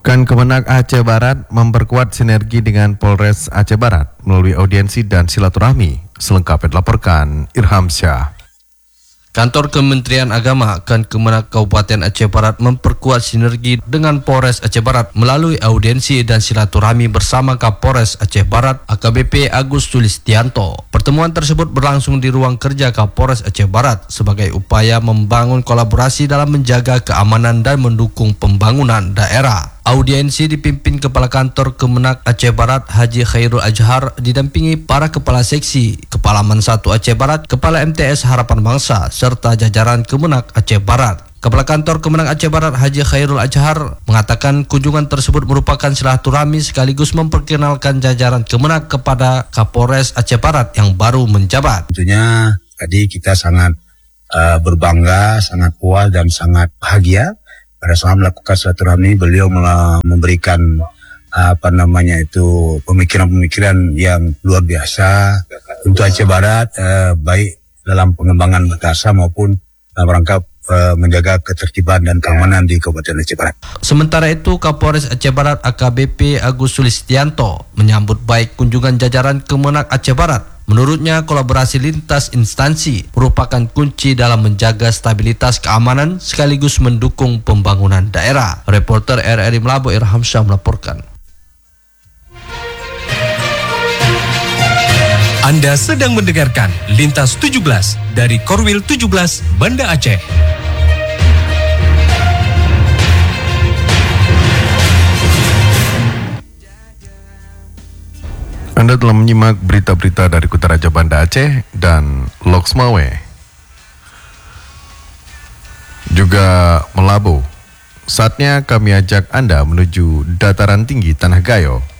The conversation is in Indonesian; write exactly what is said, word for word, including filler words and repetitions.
Kan Kemenak Aceh Barat memperkuat sinergi dengan Polres Aceh Barat melalui audiensi dan silaturahmi. Selengkapnya dilaporkan Irham Syah. Kantor Kementerian Agama kan Kemenak Kabupaten Aceh Barat memperkuat sinergi dengan Polres Aceh Barat melalui audiensi dan silaturahmi bersama Kapolres Aceh Barat A K B P Agus Sulistianto. Pertemuan tersebut berlangsung di ruang kerja Kapolres Aceh Barat sebagai upaya membangun kolaborasi dalam menjaga keamanan dan mendukung pembangunan daerah. Audiensi dipimpin Kepala Kantor Kemenak Aceh Barat Haji Khairul Azhar didampingi para Kepala Seksi, Kepala Men satu Aceh Barat, Kepala M T S Harapan Bangsa, serta jajaran Kemenak Aceh Barat. Kepala Kantor Kemenak Aceh Barat Haji Khairul Azhar mengatakan kunjungan tersebut merupakan silaturahmi sekaligus memperkenalkan jajaran Kemenak kepada Kapolres Aceh Barat yang baru menjabat. Tentunya tadi kita sangat uh, berbangga, sangat puas dan sangat bahagia. Pada saat melakukan silaturahmi, beliau memberikan apa namanya itu pemikiran-pemikiran yang luar biasa untuk Aceh Barat, eh, baik dalam pengembangan bangsa maupun dalam rangka eh, menjaga ketertiban dan keamanan di Kabupaten Aceh Barat. Sementara itu, Kapolres Aceh Barat A K B P Agus Sulistianto menyambut baik kunjungan jajaran Kemenak Aceh Barat. Menurutnya, kolaborasi lintas instansi merupakan kunci dalam menjaga stabilitas keamanan sekaligus mendukung pembangunan daerah. Reporter R R I Melabo Irham Syah melaporkan. Anda sedang mendengarkan Lintas tujuh belas dari Korwil tujuh belas Banda Aceh. Anda telah menyimak berita-berita dari Kutaraja Banda Aceh dan Loksmawe, juga Melabo. Saatnya kami ajak Anda menuju dataran tinggi Tanah Gayo.